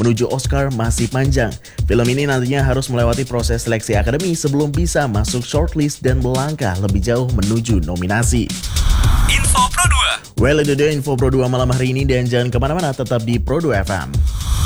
menuju Oscar masih panjang. Film ini nantinya harus melewati proses seleksi akademi sebelum bisa masuk shortlist dan melangkah lebih jauh menuju nominasi. Info Pro 2. Well, itu dia Info Pro 2 malam hari ini dan jangan kemana-mana, tetap di Pro 2 FM.